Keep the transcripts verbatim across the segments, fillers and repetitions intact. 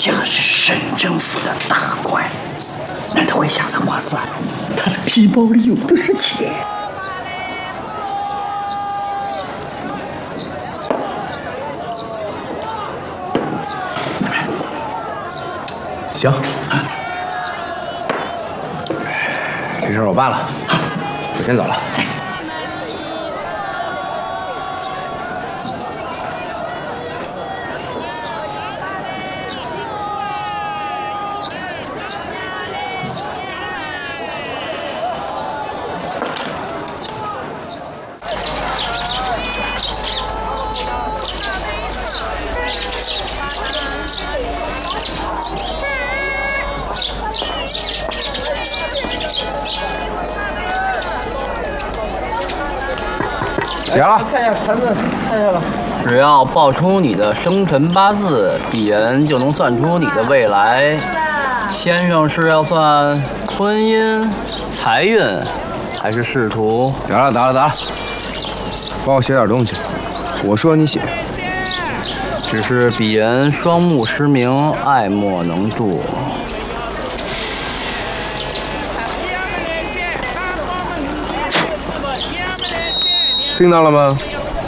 家是省政府的大官，难道会下三话四？他的皮包里有的是钱。 行，这事儿我办了，我先走了。 写了， 看一下盘子，看一下吧。 只要报出你的生辰八字，鄙人就能算出你的未来。先生是要算婚姻、财运，还是仕途？ 得了，得了，得了，帮我写点东西。我说你写。 只是鄙人双目失明，爱莫能助。 听到了吗？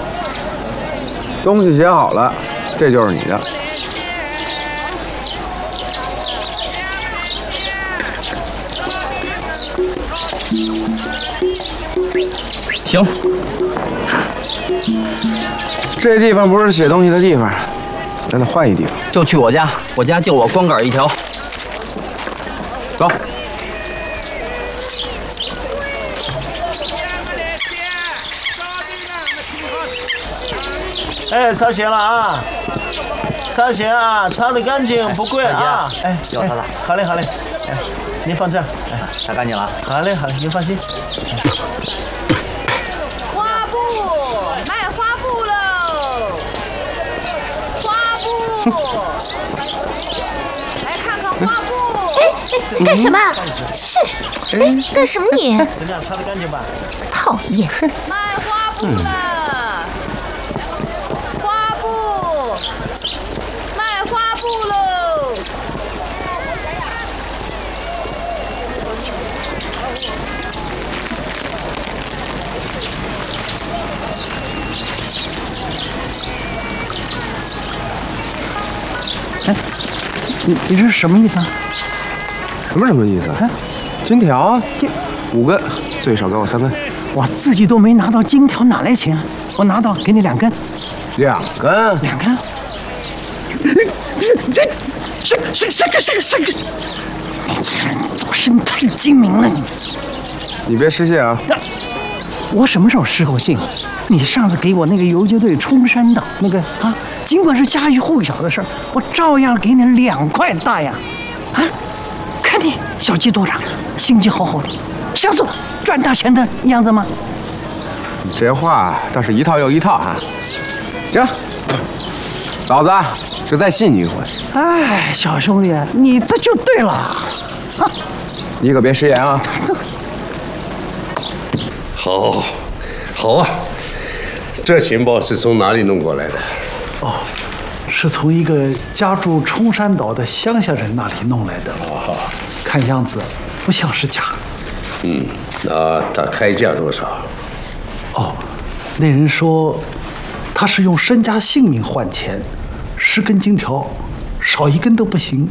东西写好了，这就是你的。 行。 这地方不是写东西的地方，咱得换一地方。 就去我家，我家就我光杆一条。走。 哎，擦鞋了啊！擦鞋啊，擦得干净不贵啊！哎， 要擦擦。 好嘞，好嘞。哎，您放这儿。哎， 擦干净了。 好嘞，好嘞，您放心。 花布，卖花布喽！花布，来看看花布。 哎哎，干什么？是，哎，干什么你？ 怎么样，擦得干净吧？ 讨厌！ 卖花布了。 哎，你你这是什么意思啊？ 什么什么意思？哎，金条啊，五根，最少给我三根。 我自己都没拿到金条，哪来钱？我拿到，给你两根。 两根？ 两根？这这这个这个这个，你这人做生意太精明了，你。 你别失信啊！ 我什么时候失过信？你上次给我那个游击队冲山岛那个啊，尽管是家喻户晓的事儿，我照样给你两块大洋。啊，看你小鸡多长，心机好好的，像这赚大钱的样子吗？ 你这话倒是一套又一套啊！行，老子就再信你一回。 哎，小兄弟，你这就对了啊！ 你可别食言啊！ 好，好啊！这情报是从哪里弄过来的？ 哦，是从一个家住冲山岛的乡下人那里弄来的。 哦， 看样子不像是假。 嗯，那他开价多少？ 哦，那人说他是用身家性命换钱，十根金条，少一根都不行。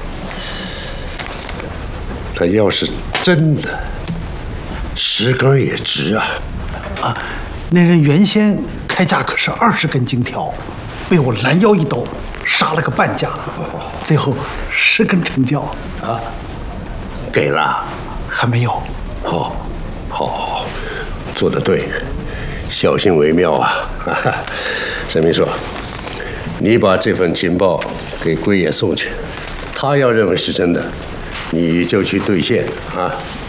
他要是真的，十根也值啊！ 啊，那人原先开价可是二十根金条，被我拦腰一刀杀了个半价，最后十根成交啊，给了？ 还没有。 好，好，好，做得对，小心为妙啊！沈秘书，你把这份情报给龟爷送去，他要认为是真的，你就去兑现啊。